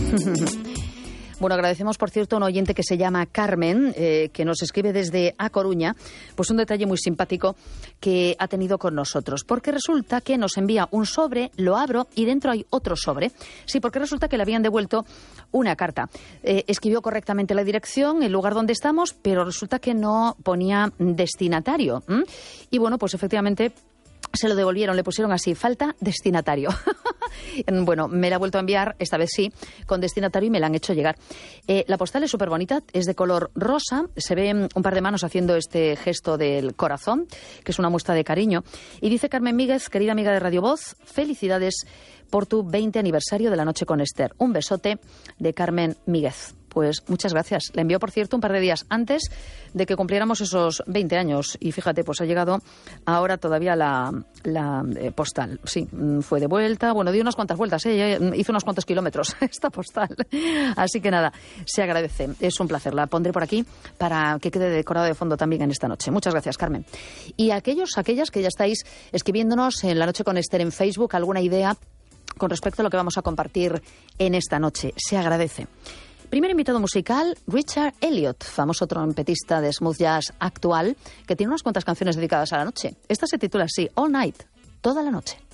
Bueno, agradecemos, por cierto, a un oyente que se llama Carmen, que nos escribe desde A Coruña, pues un detalle muy simpático que ha tenido con nosotros. Porque resulta que nos envía un sobre, lo abro y dentro hay otro sobre. Sí, porque resulta que le habían devuelto una carta. Escribió correctamente la dirección, el lugar donde estamos, pero resulta que no ponía destinatario. Y bueno, pues efectivamente se lo devolvieron, le pusieron así, falta destinatario. Bueno, me la ha vuelto a enviar, esta vez sí, con destinatario y me la han hecho llegar. La postal es súper bonita, es de color rosa, se ve un par de manos haciendo este gesto del corazón, que es una muestra de cariño. Y dice Carmen Míguez, querida amiga de Radio Voz, felicidades por tu 20 aniversario de La Noche con Esther. Un besote de Carmen Míguez. Pues muchas gracias. La envió, por cierto, un par de días antes de que cumpliéramos esos 20 años. Y fíjate, pues ha llegado ahora todavía la postal. Sí, fue de vuelta. Bueno, dio unas cuantas vueltas, hizo unos cuantos kilómetros esta postal. Así que nada, se agradece. Es un placer. La pondré por aquí para que quede decorado de fondo también en esta noche. Muchas gracias, Carmen. Y aquellas que ya estáis escribiéndonos en La Noche con Esther en Facebook, alguna idea con respecto a lo que vamos a compartir en esta noche. Se agradece. Primer invitado musical, Richard Elliot, famoso trompetista de smooth jazz actual, que tiene unas cuantas canciones dedicadas a la noche. Esta se titula así, All Night, toda la noche.